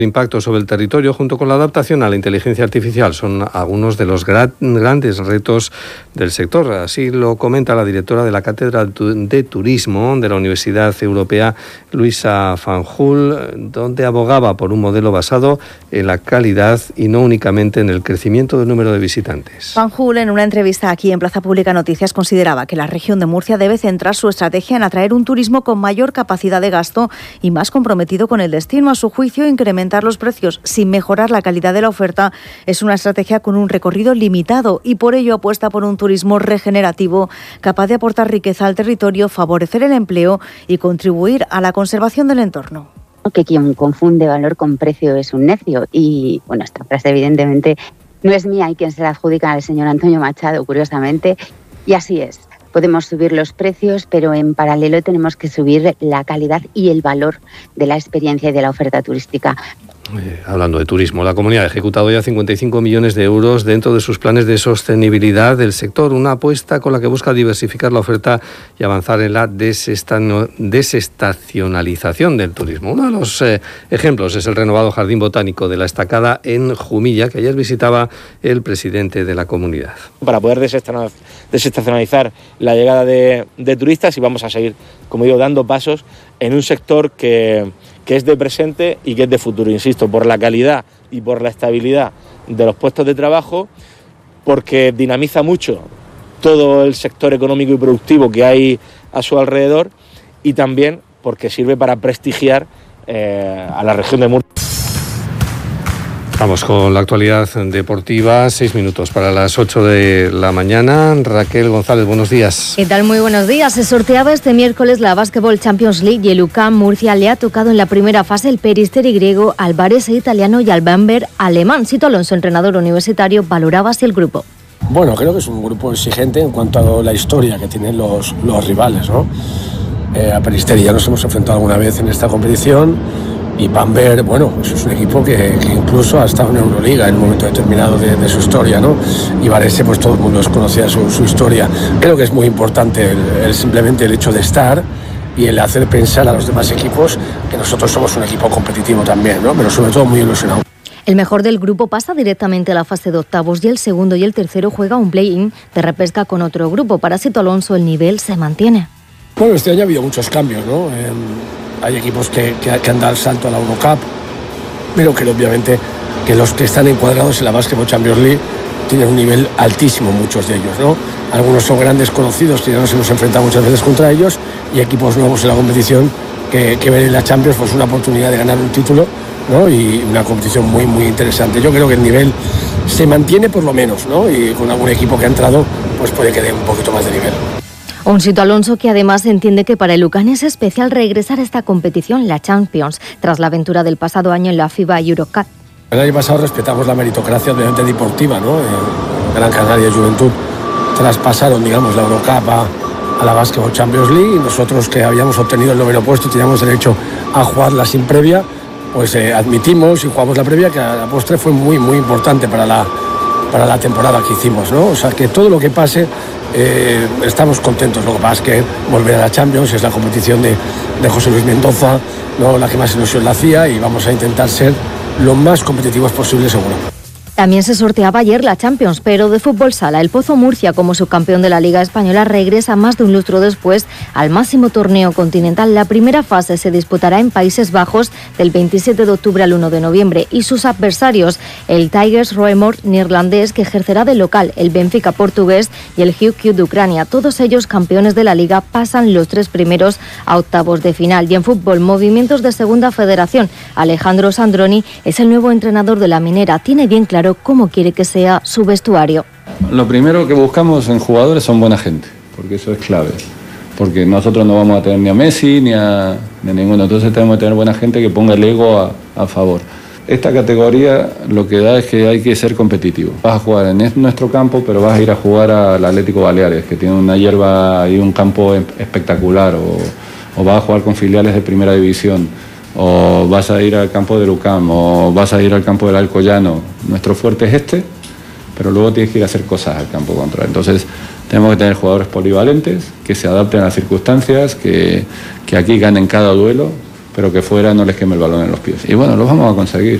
impacto sobre el territorio junto con la adaptación a la inteligencia artificial son algunos de los grandes retos del sector. Así lo comenta la directora de la Cátedra de Turismo de la Universidad Europea, Luisa Fanjul, donde abogaba por un modelo basado en la calidad y no únicamente en el crecimiento del número de visitantes. Fanjul, en una entrevista aquí en Plaza Pública Noticias, consideraba que la región de Murcia debe centrar su estrategia en atraer un turismo con mayor capacidad de gasto y más comprometido con el destino. A su juicio, incrementar los precios sin mejorar la calidad de la oferta es una estrategia con un recorrido limitado y por ello apuesta por un turismo regenerativo capaz de aportar riqueza al territorio, favorecer el empleo y contribuir a la conservación del entorno. Que quien confunde valor con precio es un necio y bueno, esta frase evidentemente no es mía y quien se la adjudica al señor Antonio Machado, curiosamente, y así es. Podemos subir los precios, pero en paralelo tenemos que subir la calidad y el valor de la experiencia y de la oferta turística. Hablando de turismo, la Comunidad ha ejecutado ya 55 millones de euros dentro de sus planes de sostenibilidad del sector, una apuesta con la que busca diversificar la oferta y avanzar en la desestacionalización del turismo. Uno de los ejemplos es el renovado Jardín Botánico de la Estacada en Jumilla, que ayer visitaba el presidente de la Comunidad. Para poder desestacionalizar la llegada de turistas, y vamos a seguir, como digo, dando pasos en un sector que es de presente y que es de futuro, insisto, por la calidad y por la estabilidad de los puestos de trabajo, porque dinamiza mucho todo el sector económico y productivo que hay a su alrededor y también porque sirve para prestigiar a la región de Murcia. Vamos con la actualidad deportiva, 6 minutos para las 8 de la mañana. Raquel González, buenos días. ¿Qué tal? Muy buenos días. Se sorteaba este miércoles la Basketball Champions League y el UCAM Murcia le ha tocado en la primera fase el Peristeri griego, al Varese italiano y al Bamberg alemán. Sito Alonso, entrenador universitario, valoraba así el grupo. Bueno, creo que es un grupo exigente en cuanto a la historia que tienen los rivales, ¿no? A Peristeri ya nos hemos enfrentado alguna vez en esta competición. Y Bamberg, bueno, eso es un equipo que incluso ha estado en Euroliga en un momento determinado de su historia, ¿no? Y Varese, pues todo el mundo conocía su historia. Creo que es muy importante simplemente el hecho de estar y el hacer pensar a los demás equipos que nosotros somos un equipo competitivo también, ¿no? Pero sobre todo muy ilusionado. El mejor del grupo pasa directamente a la fase de octavos y el segundo y el tercero juega un play-in de repesca con otro grupo. Para Sito Alonso el nivel se mantiene. Bueno, este año ha habido muchos cambios, ¿no? Hay equipos que han dado el salto a la Eurocup, pero que obviamente que los que están encuadrados en la Basketball Champions League tienen un nivel altísimo, muchos de ellos, ¿no? Algunos son grandes conocidos, que ya nos hemos enfrentado muchas veces contra ellos, y equipos nuevos en la competición que ven en la Champions pues una oportunidad de ganar un título, ¿no? Y una competición muy, muy interesante. Yo creo que el nivel se mantiene por lo menos, ¿no? Y con algún equipo que ha entrado, pues puede que dé un poquito más de nivel. Un Sito Alonso que además entiende que para el UCAM es especial regresar a esta competición, la Champions, tras la aventura del pasado año en la FIBA Eurocup. El año pasado respetamos la meritocracia obviamente deportiva, ¿no? Gran Canaria y Juventud traspasaron, digamos, la Eurocup a la Basketball Champions League y nosotros que habíamos obtenido el 9º puesto y teníamos derecho a jugarla sin previa, pues admitimos y jugamos la previa, que a la postre fue muy, muy importante para la temporada que hicimos, ¿no? O sea, que todo lo que pase estamos contentos. Lo que pasa es que volver a la Champions es la competición de José Luis Mendoza, ¿no? La que más ilusión la hacía, y vamos a intentar ser lo más competitivos posible, seguro. También se sorteaba ayer la Champions, pero de fútbol sala. El Pozo Murcia, como subcampeón de la Liga Española, regresa más de un lustro después al máximo torneo continental. La primera fase se disputará en Países Bajos del 27 de octubre al 1 de noviembre. Y sus adversarios, el Tigers Roermond neerlandés, que ejercerá de local, el Benfica portugués y el HuQ de Ucrania. Todos ellos campeones de la Liga, pasan los 3 primeros a octavos de final. Y en fútbol, movimientos de Segunda Federación. Alejandro Sandroni es el nuevo entrenador de la Minera. Tiene bien claro cómo quiere que sea su vestuario. Lo primero que buscamos en jugadores son buena gente, porque eso es clave. Porque nosotros no vamos a tener ni a Messi ni a ninguno, entonces tenemos que tener buena gente que ponga el ego a favor. Esta categoría lo que da es que hay que ser competitivo. Vas a jugar en nuestro campo, pero vas a ir a jugar al Atlético Baleares, que tiene una hierba y un campo espectacular, o vas a jugar con filiales de primera división, o vas a ir al campo del UCAM, o vas a ir al campo del Alcoyano. Nuestro fuerte es este, pero luego tienes que ir a hacer cosas al campo contrario. Entonces tenemos que tener jugadores polivalentes, que se adapten a las circunstancias, que aquí ganen cada duelo, pero que fuera no les queme el balón en los pies. Y bueno, lo vamos a conseguir.